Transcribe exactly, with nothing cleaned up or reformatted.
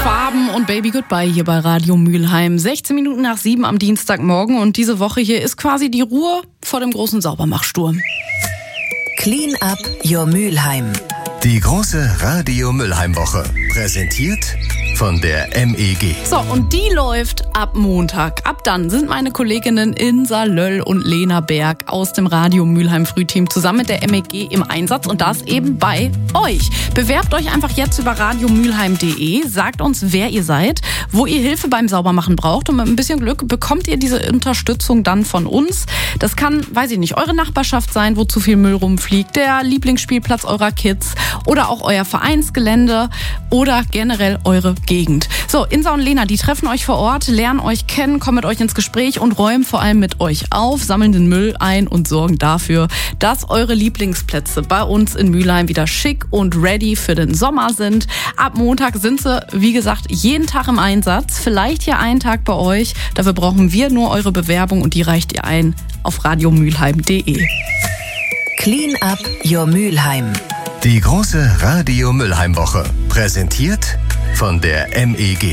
Farben und Baby Goodbye hier bei Radio Mülheim. sechzehn Minuten nach sieben am Dienstagmorgen und diese Woche hier ist quasi die Ruhe vor dem großen Saubermachsturm. Clean up your Mülheim. Die große Radio Mülheim Woche. Präsentiert von der M E G. So, und die läuft ab Montag. Ab dann sind meine Kolleginnen Insa Löll und Lena Berg aus dem Radio Mülheim Frühteam zusammen mit der M E G im Einsatz und das eben bei euch. Bewerbt euch einfach jetzt über radiomülheim punkt de, sagt uns, wer ihr seid, wo ihr Hilfe beim Saubermachen braucht und mit ein bisschen Glück bekommt ihr diese Unterstützung dann von uns. Das kann, weiß ich nicht, eure Nachbarschaft sein, wo zu viel Müll rumfliegt, der Lieblingsspielplatz eurer Kids oder auch euer Vereinsgelände oder generell eure Gegend. So, Insa und Lena, die treffen euch vor Ort, lernen euch kennen, kommen mit euch ins Gespräch und räumen vor allem mit euch auf, sammeln den Müll ein und sorgen dafür, dass eure Lieblingsplätze bei uns in Mülheim wieder schick und ready für den Sommer sind. Ab Montag sind sie, wie gesagt, jeden Tag im Einsatz. Vielleicht hier einen Tag bei euch. Dafür brauchen wir nur eure Bewerbung und die reicht ihr ein auf radiomülheim punkt de. Clean up your Mülheim. Die große Radio Mülheim Woche. Präsentiert von der M E G.